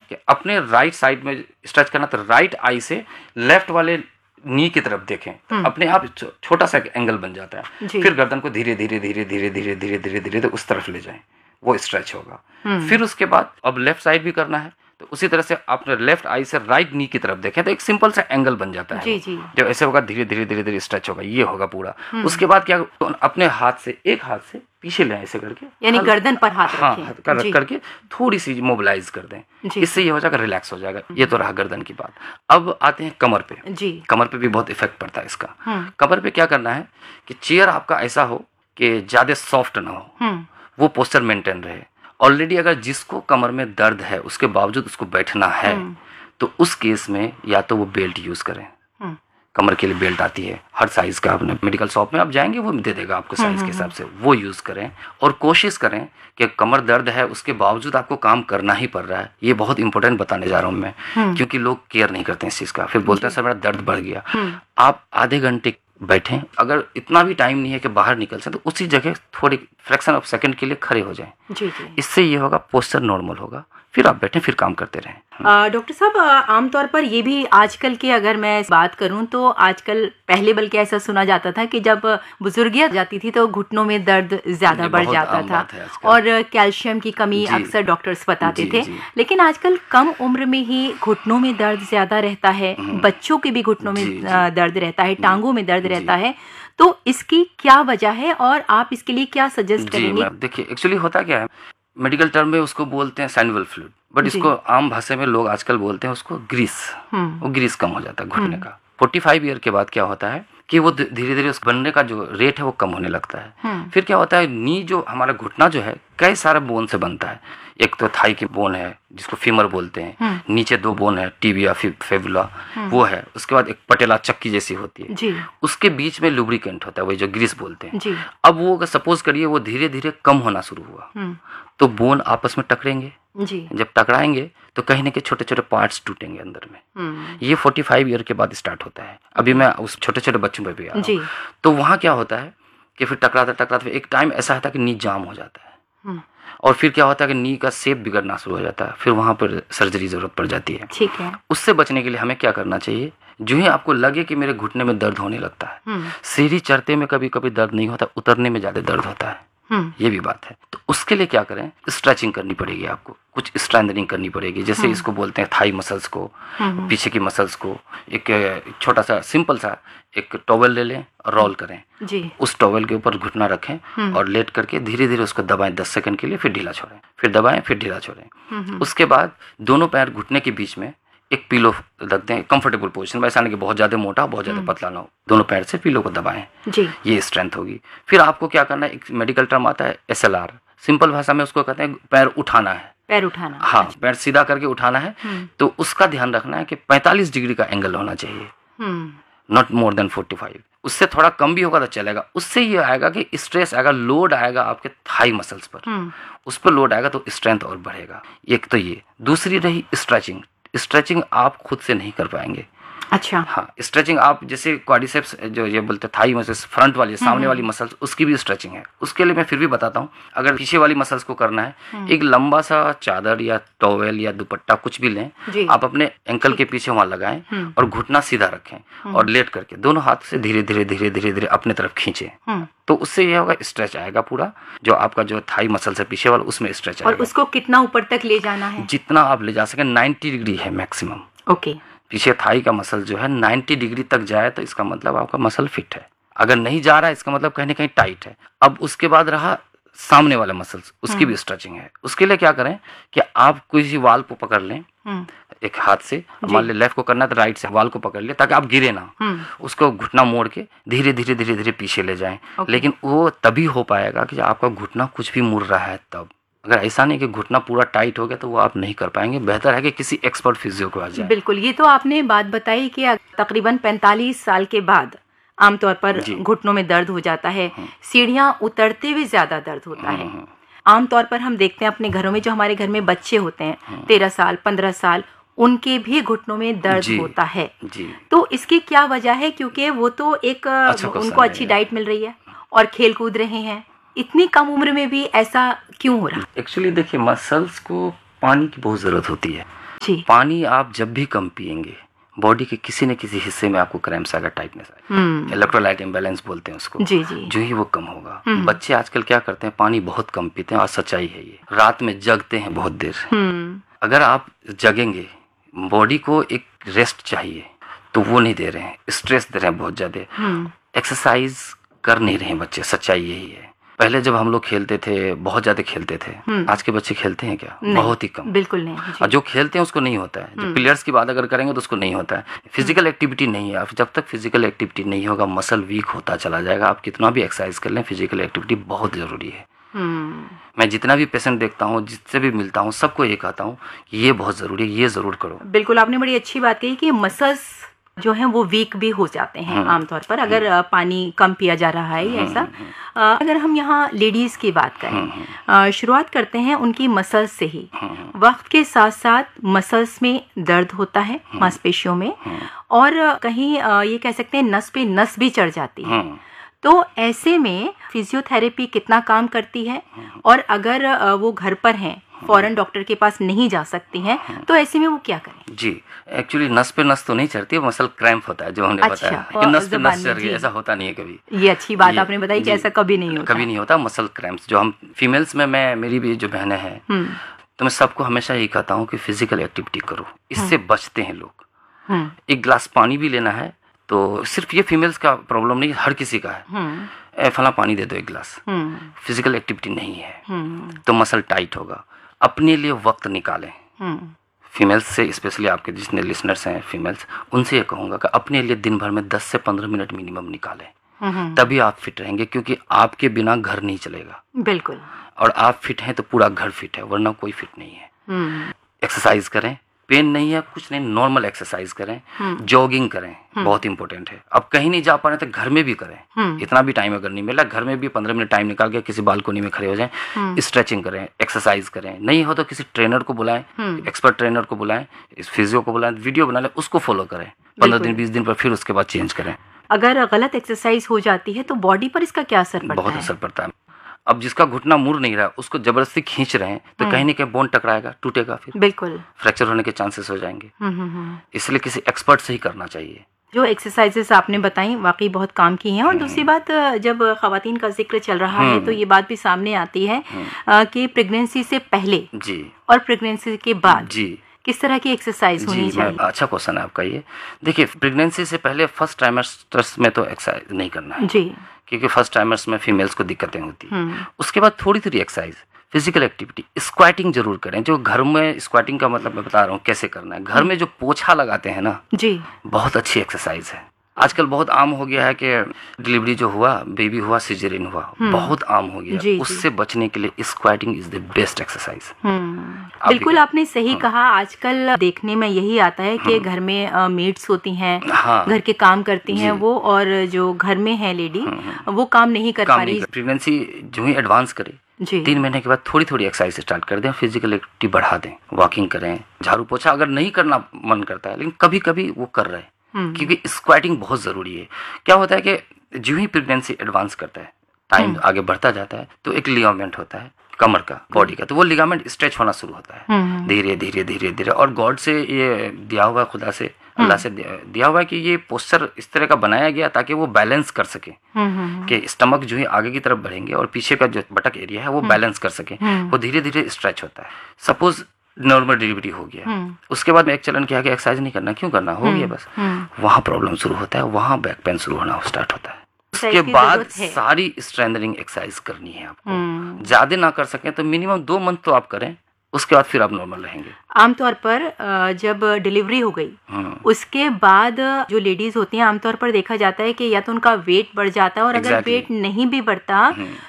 कि अपने right side में स्ट्रेच करना, तो राइट आई से लेफ्ट वाले नी की तरफ देखें, अपने आप छोटा सा एंगल बन जाता है। फिर गर्दन को धीरे धीरे धीरे धीरे धीरे धीरे धीरे धीरे उस तरफ ले जाएं, वो स्ट्रेच होगा। फिर उसके बाद अब लेफ्ट साइड भी करना है, तो उसी तरह से अपने लेफ्ट आई से राइट नी की तरफ देखें, तो एक सिंपल सा एंगल बन जाता है। जो ऐसे होगा धीरे धीरे धीरे धीरे स्ट्रेच होगा, ये होगा पूरा। उसके बाद क्या, तो अपने हाथ से एक हाथ से पीछे ले ऐसे करके, यानी गर्दन पर हाथ रखें, रख करके थोड़ी सी मोबिलाइज कर दें, इससे ये हो जाएगा, रिलैक्स हो जाएगा। ये तो रहा गर्दन की बात। अब आते हैं कमर पे। कमर पे भी बहुत इफेक्ट पड़ता है इसका। कमर पे क्या करना है कि चेयर आपका ऐसा हो कि ज्यादा सॉफ्ट ना हो, वो पोस्चर मेंटेन रहे। ऑलरेडी अगर जिसको कमर में दर्द है उसके बावजूद उसको बैठना है, तो उस केस में या तो वो बेल्ट यूज करें। कमर के लिए बेल्ट आती है हर साइज का, आपने मेडिकल शॉप में आप जाएंगे वो दे देगा आपको साइज के हिसाब से, वो यूज करें। और कोशिश करें कि कमर दर्द है उसके बावजूद आपको काम करना ही पड़ रहा है। ये बहुत इंपॉर्टेंट बताने जा रहा हूँ मैं, क्योंकि लोग केयर नहीं करते इस चीज का, फिर बोलते हैं सर मेरा दर्द बढ़ गया। आप आधे घंटे बैठें, अगर इतना भी टाइम नहीं है कि बाहर निकल सके, तो उसी जगह थोड़ी फ्रैक्शन ऑफ सेकंड के लिए खड़े हो जाएं। इससे ये होगा, पोस्चर नॉर्मल होगा, फिर आप बैठें, फिर काम करते रहें। डॉक्टर साहब, आमतौर पर ये भी आजकल की अगर मैं बात करूं तो आजकल, पहले बल्कि ऐसा सुना जाता था कि जब बुजुर्गियत जाती थी तो घुटनों में दर्द ज्यादा बढ़ जाता था, और कैल्शियम की कमी अक्सर डॉक्टर्स बताते थे। लेकिन आजकल कम उम्र में ही घुटनों में दर्द ज्यादा रहता है, बच्चों के भी घुटनों में दर्द रहता है, टांगों में दर्द रहता है। तो इसकी क्या वजह है और आप इसके लिए क्या सजेस्ट करेंगे? देखिए, एक्चुअली होता क्या है, मेडिकल टर्म में उसको बोलते हैं सैनिवल फ्लूइड, बट इसको आम भाषा में लोग आजकल बोलते हैं उसको ग्रीस। वो ग्रीस कम हो जाता है घुटने का। 45 ईयर के बाद क्या होता है कि वो धीरे धीरे उस बनने का जो रेट है वो कम होने लगता है। फिर क्या होता है, नी जो हमारा घुटना जो है कई सारे बोन से बनता है। एक तो थाई की बोन है जिसको फीमर बोलते हैं, नीचे 2 बोन है, टिबिया फेबुला, वो है। उसके बाद एक पटेला चक्की जैसी होती है, उसके बीच में लुब्रिकेंट होता है, वही जो ग्रीस बोलते हैं। अब वो अगर सपोज करिए वो धीरे धीरे कम होना शुरू हुआ, तो बोन आपस में टकरेंगे। जब टकराएंगे तो कहीं ना कहीं छोटे छोटे पार्ट्स टूटेंगे अंदर में। ये 45 ईयर के बाद स्टार्ट होता है। अभी मैं उस छोटे छोटे बच्चों पे भी आ रहा हूं। तो वहां क्या होता है कि फिर टकराते एक टाइम ऐसा आता है कि नी जाम हो जाता है, और फिर क्या होता है कि नी का शेप बिगड़ना शुरू हो जाता है, फिर वहां पर सर्जरी जरूरत पड़ जाती है। ठीक है। उससे बचने के लिए हमें क्या करना चाहिए, जो ही आपको लगे कि मेरे घुटने में दर्द होने लगता है, सीढ़ी चढ़ते में कभी कभी दर्द नहीं होता, उतरने में ज्यादा दर्द होता है, ये भी बात है। तो उसके लिए क्या करें, स्ट्रेचिंग करनी पड़ेगी, आपको कुछ स्ट्रेंथनिंग करनी पड़ेगी। जैसे इसको बोलते हैं थाई मसल्स को, पीछे की मसल्स को। एक छोटा सा सिंपल सा एक टॉवेल ले लें और रोल करें, उस टॉवेल के ऊपर घुटना रखें और लेट करके धीरे धीरे उसको दबाएं 10 सेकंड के लिए, फिर ढीला छोड़ें, फिर दबाएं, फिर ढीला छोड़ें। उसके बाद दोनों पैर घुटने के बीच में एक पिलो रख दें, कंफर्टेबल पोजीशन में, ऐसा नहीं कि बहुत ज्यादा मोटा बहुत ज्यादा पतला ना हो, दोनों पैर से पिलो को दबाएं, ये स्ट्रेंथ होगी। फिर आपको क्या करना है, एक मेडिकल टर्म आता है SLR, सिंपल भाषा में उसको कहते हैं पैर उठाना है। पैर उठाना, हाँ, पैर सीधा करके उठाना है। तो उसका ध्यान रखना है कि 45 डिग्री का एंगल होना चाहिए, नॉट मोर देन 45। उससे थोड़ा कम भी होगा तो चलेगा। उससे ये आएगा कि स्ट्रेस आएगा, लोड आएगा आपके थाई मसल्स पर, उस पर लोड आएगा तो स्ट्रेंथ और बढ़ेगा। एक तो ये। दूसरी रही स्ट्रेचिंग। स्ट्रेचिंग आप खुद से नहीं कर पाएंगे। अच्छा। हाँ, स्ट्रेचिंग आप जैसे क्वाड्रिसेप्स जो ये बोलते हैं थाई मसल्स, फ्रंट वाली सामने वाली मसल्स, उसकी भी स्ट्रेचिंग है। उसके लिए मैं फिर भी बताता हूँ, अगर पीछे वाली मसल्स को करना है, एक लंबा सा चादर या टॉवेल या दुपट्टा कुछ भी लें, आप अपने एंकल के पीछे वहां लगाएं और घुटना सीधा रखें और लेट करके दोनों हाथ से धीरे धीरे धीरे धीरे धीरे अपने तरफ खींचे। तो उससे यह होगा, स्ट्रेच आएगा पूरा, जो आपका जो थाई मसल है पीछे वाला, उसमें स्ट्रेच आएगा। और उसको कितना ऊपर तक ले जाना है? जितना आप ले जा सके, 90 डिग्री है मैक्सिमम। ओके। पीछे थाई का मसल जो है 90 डिग्री तक जाए तो इसका मतलब आपका मसल फिट है। अगर नहीं जा रहा है इसका मतलब कहीं ना कहीं टाइट है। अब उसके बाद रहा सामने वाला मसल्स, उसकी भी स्ट्रेचिंग है। उसके लिए क्या करें कि आप किसी वाल को पकड़ लें एक हाथ से, मान ले लेफ्ट को करना है तो राइट से वाल को पकड़ ले ताकि आप गिरे ना। उसको घुटना मोड़ के धीरे धीरे धीरे धीरे पीछे ले जाएं। लेकिन वो तभी हो पाएगा कि आपका घुटना कुछ भी मुड़ रहा है तब। अगर ऐसा नहीं कि घुटना पूरा टाइट हो गया तो वो आप नहीं कर पाएंगे। बेहतर है कि किसी एक्सपर्ट फिजियो के पास जाएं। बिल्कुल, ये तो आपने बात बताई कि तकरीबन 45 साल के बाद आमतौर पर घुटनों में दर्द हो जाता है, सीढ़ियां उतरते हुए ज्यादा दर्द होता है। आमतौर पर हम देखते हैं अपने घरों में, जो हमारे घर में बच्चे होते हैं 13 साल 15 साल, उनके भी घुटनों में दर्द होता है। तो इसकी क्या वजह है? क्योंकि वो तो एक उनको अच्छी डाइट मिल रही है और खेल कूद रहे हैं, इतनी कम उम्र में भी ऐसा क्यों हो रहा है? एक्चुअली देखिए, मसल्स को पानी की बहुत जरूरत होती है। जी। पानी आप जब भी कम पिएंगे, बॉडी के किसी न किसी हिस्से में आपको क्रैम्प्स आएगा, टाइटनेस आएगा, इलेक्ट्रोलाइट इम्बैलेंस बोलते हैं उसको। जी जी। जो ही वो कम होगा। बच्चे आजकल क्या करते हैं, पानी बहुत कम पीते हैं, और सच्चाई है ये, रात में जगते हैं बहुत देर। अगर आप जगेंगे, बॉडी को एक रेस्ट चाहिए, तो वो नहीं दे रहे हैं, स्ट्रेस दे रहे हैं बहुत ज्यादा, एक्सरसाइज कर नहीं रहे हैं बच्चे, सच्चाई यही है। पहले जब हम लोग खेलते थे, बहुत ज्यादा खेलते थे, आज के बच्चे खेलते हैं क्या? बहुत ही कम, बिल्कुल नहीं। और जो खेलते हैं उसको नहीं होता है। जो प्लेयर्स की बात अगर करेंगे तो उसको नहीं होता है। फिजिकल एक्टिविटी नहीं है, जब तक फिजिकल एक्टिविटी नहीं होगा, मसल वीक होता चला जाएगा। आप कितना भी एक्सरसाइज कर लें, फिजिकल एक्टिविटी बहुत जरूरी है। मैं जितना भी पेशेंट देखता हूँ, जिससे भी मिलता हूँ, सबको ये कहता हूँ, ये बहुत जरूरी है, ये जरूर करो। बिल्कुल, आपने बड़ी अच्छी बात कही कि मसल्स जो हैं वो वीक भी हो जाते हैं आमतौर पर, अगर पानी कम पिया जा रहा है ऐसा। अगर हम यहाँ लेडीज की बात करें, शुरुआत करते हैं उनकी मसल्स से ही। वक्त के साथ साथ मसल्स में दर्द होता है, मांसपेशियों में, और कहीं ये कह सकते हैं नस पे नस भी चढ़ जाती है। तो ऐसे में फिजियोथेरेपी कितना काम करती है, और अगर वो घर पर हैं, फौरन डॉक्टर के पास नहीं जा सकती हैं, तो ऐसे में वो क्या करें? जी, एक्चुअली नस पे नस तो नहीं चढ़ती है, मसल क्रैम्प होता है, जो हमने बताया कि नस पे नस चढ़ गई, ऐसा होता नहीं है कभी। ये अच्छी बात आपने बताई कि ऐसा कभी नहीं होता। कभी नहीं होता। मसल क्रैम्प्स जो हम फीमेल्स में, मेरी भी जो बहनें हैं, तो मैं सबको हमेशा यही कहता हूँ कि फिजिकल एक्टिविटी करो, इससे बचते हैं लोग। एक गिलास पानी भी लेना है तो सिर्फ ये फीमेल्स का प्रॉब्लम नहीं, हर किसी का है। फला पानी दे दो एक गिलास, फिजिकल एक्टिविटी नहीं है तो मसल टाइट होगा। अपने लिए वक्त निकालें। फीमेल्स से, स्पेशली आपके जितने लिसनर्स हैं फीमेल्स, उनसे ये कहूँगा कि अपने लिए दिन भर में 10 से 15 मिनट मिनिमम निकालें, तभी आप फिट रहेंगे, क्योंकि आपके बिना घर नहीं चलेगा। बिल्कुल। और आप फिट हैं तो पूरा घर फिट है, वरना कोई फिट नहीं है। एक्सरसाइज करें, पेन नहीं है, कुछ नहीं, नॉर्मल एक्सरसाइज करें, जॉगिंग करें, बहुत इंपॉर्टेंट है। अब कहीं नहीं जा पा रहे तो घर में भी करें, इतना भी टाइम अगर नहीं मिला, घर में भी 15 मिनट टाइम निकाल के किसी बालकोनी में खड़े हो जाएं, स्ट्रेचिंग करें, एक्सरसाइज करें। नहीं हो तो किसी ट्रेनर को बुलाएं, एक्सपर्ट ट्रेनर को बुलाएं, फिजियो को बुलाएं, वीडियो बना लें, उसको फॉलो करें 15 दिन 20 दिन पर, फिर उसके बाद चेंज करें। अगर गलत एक्सरसाइज हो जाती है तो बॉडी पर इसका क्या असर पड़ता है? बहुत असर पड़ता है। अब जिसका घुटना मुड़ नहीं रहा, उसको जबरदस्ती खींच रहे हैं तो कहीं ना कहीं बोन टकराएगा, टूटेगा, फिर बिल्कुल फ्रैक्चर होने के चांसेस हो जाएंगे। इसलिए किसी एक्सपर्ट से ही करना चाहिए। जो एक्सरसाइजेस आपने बताई वाकई बहुत काम की हैं। और दूसरी बात, जब खवातीन का जिक्र चल रहा है तो ये बात भी सामने आती है कि प्रेगनेंसी से पहले जी और प्रेगनेंसी के बाद जी किस तरह की एक्सरसाइज होनी चाहिए? अच्छा क्वेश्चन है आपका ये। देखिए, प्रेगनेंसी से पहले फर्स्ट ट्राइमेस्टर्स में तो एक्सरसाइज नहीं करना है जी, क्योंकि फर्स्ट टाइमर्स में फीमेल्स को दिक्कतें होती हैं। उसके बाद थोड़ी थोड़ी एक्सरसाइज, फिजिकल एक्टिविटी, स्क्वाटिंग जरूर करें। जो घर में स्क्वाटिंग का मतलब मैं बता रहा हूँ कैसे करना है। घर में जो पोछा लगाते हैं ना जी, बहुत अच्छी एक्सरसाइज है। आजकल बहुत आम हो गया है कि डिलीवरी जो हुआ, बेबी हुआ, सिजेरियन हुआ, बहुत आम हो गया। जी, उससे बचने के लिए squirting is the best exercise. बिल्कुल आपने सही कहा। आजकल देखने में यही आता है कि घर में मेड्स होती हैं, घर के काम करती हैं वो, और जो घर में है लेडी वो काम नहीं कर पा रही। प्रेगनेंसी जो ही एडवांस करे 3 महीने के बाद थोड़ी थोड़ी एक्सरसाइज स्टार्ट कर दें, फिजिकल एक्टिविटी बढ़ा दें, वॉकिंग करें, झाड़ू पोछा अगर नहीं करना मन करता है, लेकिन कभी कभी वो कर रहे हैं, क्योंकि स्क्वाटिंग बहुत जरूरी है। क्या होता है कि जो ही प्रेगनेंसी एडवांस करता है, टाइम आगे बढ़ता जाता है, तो एक लिगामेंट होता है कमर का, बॉडी का, तो वो लिगामेंट स्ट्रेच होना शुरू होता है धीरे धीरे धीरे धीरे। और गॉड से ये दिया हुआ, खुदा से, अल्लाह से दिया हुआ है कि ये पोस्चर इस तरह का बनाया गया ताकि वो बैलेंस कर सके, कि स्टमक जो है आगे की तरफ बढ़ेंगे और पीछे का जो बटक एरिया है वो बैलेंस कर सके, वो धीरे धीरे स्ट्रेच होता है। सपोज नॉर्मल डिलीवरी हो गया, उसके बाद में एक चलन किया कि एक्सरसाइज नहीं करना, क्यों करना, हो गया बस, वहाँ प्रॉब्लम शुरू होता है, वहाँ बैक पेन शुरू होना स्टार्ट होता है। उसके बाद सारी स्ट्रेंथनिंग एक्सरसाइज करनी है आपको। ज्यादा ना कर सकें तो मिनिमम 2 मंथ तो आप करें, उसके बाद फिर आप नॉर्मल रहेंगे। आमतौर पर जब डिलीवरी हो गई उसके बाद जो लेडीज होती हैं, आमतौर पर देखा जाता है कि या तो उनका वेट बढ़ जाता है, और अगर वेट नहीं भी बढ़ता